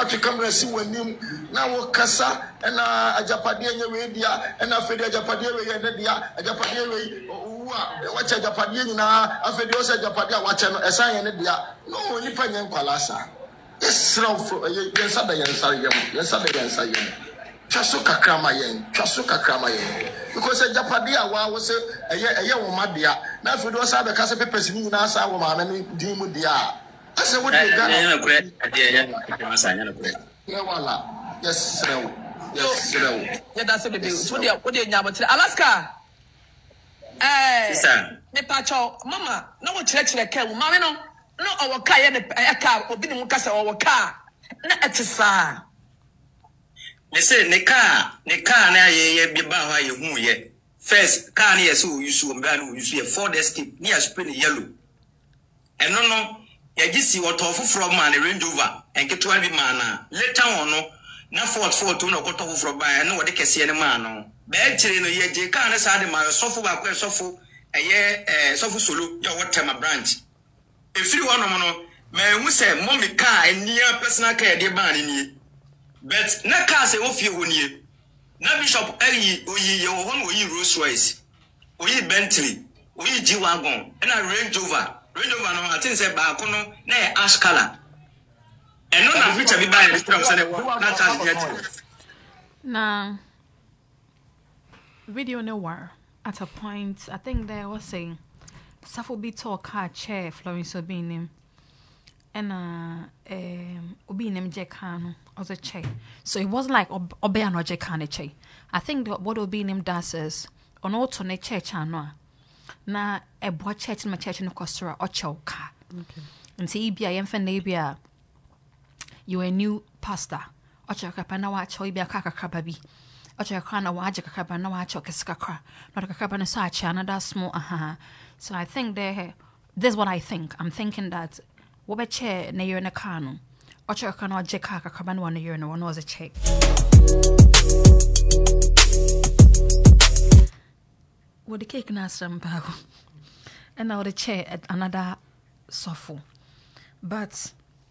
to camera see when him now Kasa and Japadia radio and Afedia Japadia and Japadia watch a Japadia now Afediosa Japadia watch a sign and dia no any pan Palasa. Yes, yes, Chasuka Kramayen, because a Japadia was a young Madia. Now, for those other Casa Peppers, you now saw a man Dimu Dia. I said, what you got? Yes, yes, that's what they do. What do you know? Alaska. The Pacho, Mama, no church like Kel, Mamma, no, our car and a car, or being Mucasa or car. Not a far. They say ne car na ye be ba you hu ye. First car near so you so ban you see a Ford Escape near spin yellow. And no ye just see what off from man Range Rover and get 12 man later on no Ford to no got off from by no what they can see any man no. Be actually no ye je car na sa de ma sofo ba kwa sofo sofo solo ya what time branch. If you want no me hu say mommy car and near personal car de ban ni. But na car say ofie honie na bishop oyi ye wo no oyi Rolls Royce oyi Bentley oyi G-Wagon na Range Rover no I think say ba kono na ash color and no na feature bi buy the say na charge yet na video no war at a point I think they was saying Safo bi talk car chair Florence Obinim and Obinim Jekano as a chair. So it wasn't like Obe and Jekane chair. I think that what Obinim does is on alternate church anwa. Na a boy church in my church in the Costura or choka. And see be a infant you a new pastor. Ochaka na watch or be a kaka krababi. Ochakana wajaka kraba na watch or kiskakra. Not a krabana such another small So I think this is what I think. I'm thinking that what chair na year na kano. Ocho kana jeka kaban one year no one was a check. What the cake na sampa. And now the chair at another sofa. But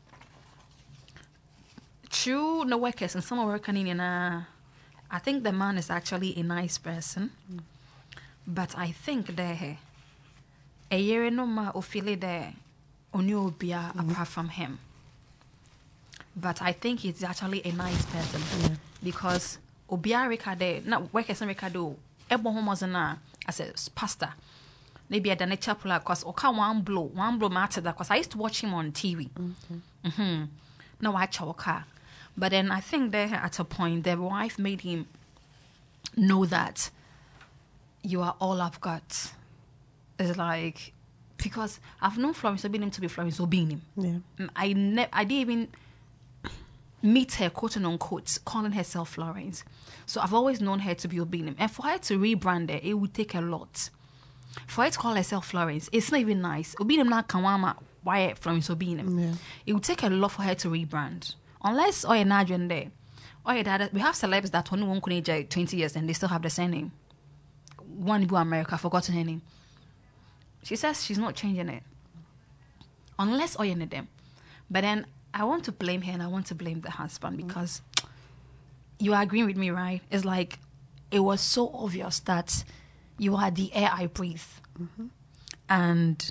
true no workers and some working in I think the man is actually a nice person. But I think there a year no ma ofile there Onyobia apart from him. But I think he's actually a nice person because Obia Ricade, not workers in Ricado, Ebo Homozana as a pastor. Maybe at the chapel because Oka one blow matter that because I used to watch him on TV. No, I choka. But then I think there at a point the wife made him know that you are all I've got. It's like because I've known Florence Obinim to be Florence Obinim. Yeah. I didn't even meet her, quote and unquote, calling herself Florence. So I've always known her to be Obinim. And for her to rebrand her, it would take a lot. For her to call herself Florence, it's not even nice. Obinim na kanwama, why Florence Obinim? Yeah. It would take a lot for her to rebrand. Unless Oye Nadjan there. Oye Dada, we have celebs that only one could age 20 years and they still have the same name. One Ibu America, forgotten her name. She says she's not changing it. Unless Oye need them. But then I want to blame her and I want to blame the husband because you are agreeing with me, right? It's like it was so obvious that you are the air I breathe. And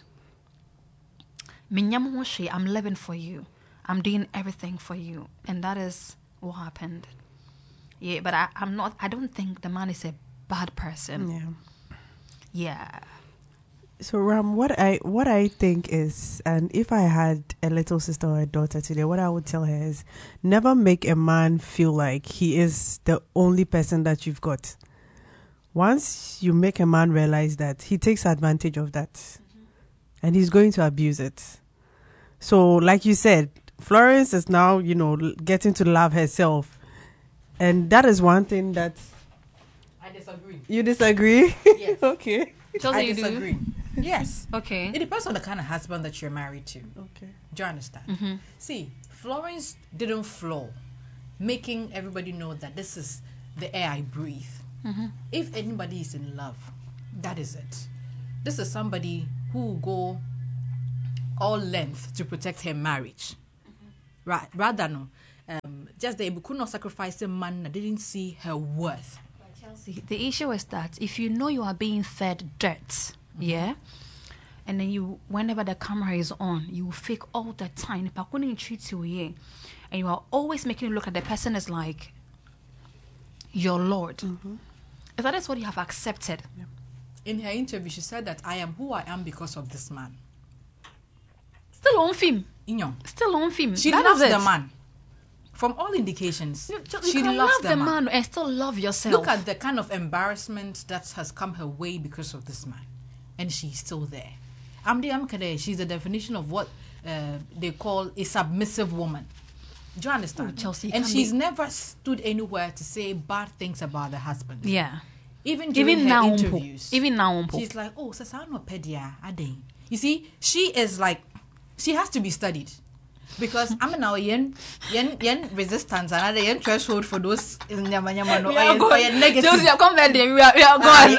I'm living for you. I'm doing everything for you. And that is what happened. Yeah, but I don't think the man is a bad person. Yeah. So Ram, what I think is, and if I had a little sister or a daughter today, what I would tell her is never make a man feel like he is the only person that you've got. Once you make a man realize that, he takes advantage of that and he's going to abuse it. So like you said, Florence is now, getting to love herself. And that is one thing that I disagree. You disagree? Yes. Okay. I disagree. Yes. Okay. It depends on the kind of husband that you're married to. Okay. Do you understand? See, Florence didn't flaw, making everybody know that this is the air I breathe. If anybody is in love, that is it. This is somebody who will go all length to protect her marriage. Right? Rather no. just the Ebuku not sacrificing man that didn't see her worth. Chelsea, the issue is that if you know you are being fed dirt, yeah, and then you, whenever the camera is on, you fake all the time. If I couldn't treat you, yeah, and you are always making it look like the person is like your lord. If that is what you have accepted. Yeah. In her interview, she said that I am who I am because of this man. Still on film. Still on film. She loves the man. From all indications, she loves the man and still love yourself. Look at the kind of embarrassment that has come her way because of this man, and she's still there. Amdi Amkade, she's the definition of what they call a submissive woman. Do you understand? Oh, Chelsea, and she's never stood anywhere to say bad things about the husband. Yeah. Even during her now, interviews. Even now, she's like, oh, Sasano Pedia, Ade. You see, she is like, she has to be studied. Because I'm now yen resistance and yen threshold for those negative. We are going.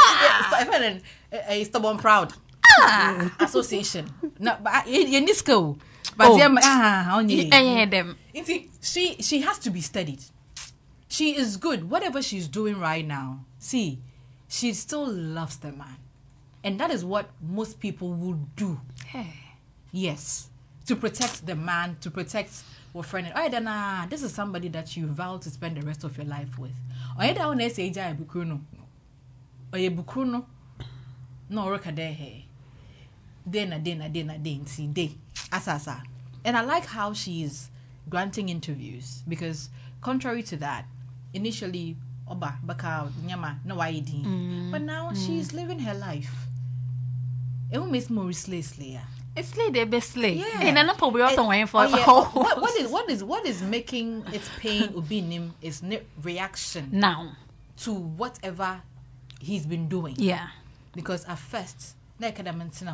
A stubborn proud association. No, but in this school. But them. She has to be studied. She is good. Whatever she's doing right now, see, she still loves the man. And that is what most people would do. Hey. Yes. To protect the man, to protect your friend. Oh, then, this is somebody that you vow to spend the rest of your life with. Oh, you don't say Bukuno. Or you Bukuno. No, work a day. Then, see, day. Asasa. And I like how she is granting interviews because, contrary to that, initially, Oba, Baka, Nyama, no ID. But now she's living her life. It will miss more Slayer. It's the best lay. Yeah. And I'm probably what is making its pain Ubinim is reaction now to whatever he's been doing. Yeah. Because at first, but see,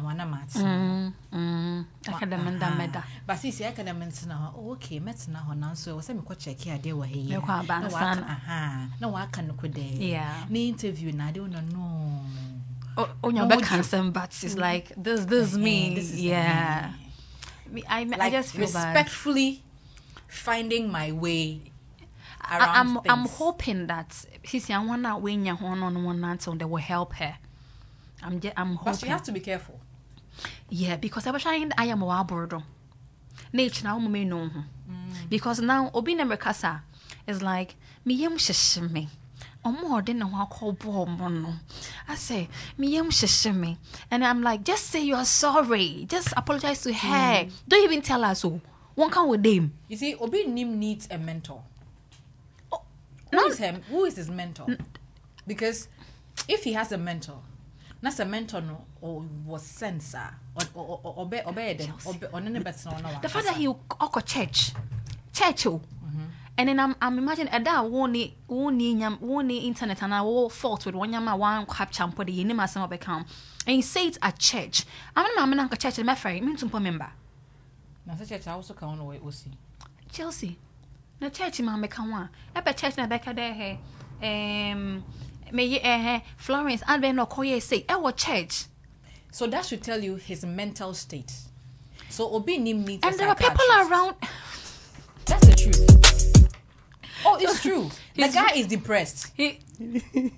okay, now so I me check here there were here. No, I can look there. Yeah. Me interview now, I don't know. On your back handsome, but it's like this me. Yeah. I just feel respectfully finding my way around things. I'm hoping that he's young one out when you're on until they will help her. I'm hoping. But she has to be careful. Yeah, because I was trying I am a boredom. Nature now may know. Because now Obina Mercasa is like me yam shishimi. Or more than a call bomb. I say, me yam shishimi. And I'm like, just say you're sorry. Just apologize to her. Don't even tell us who. One come with them. You see, Obi Nim needs a mentor. Oh, who is his mentor? Because if he has a mentor, that's a mentor no or was sensor or obey them or none better no. The fact that he go church. And then I'm imagining that won't internet and I will fault with one capture and put the name as some account. And he say it at church. I'm not church and my friend, mean to remember. Now church I also can away see. Chelsea. Na church man make one. Ebe church na beka there me Florence and ben no koye say what church. So that should tell you his mental state. So Obi Nim needs and there are people around. That's the truth. Oh, it's true. The guy is depressed.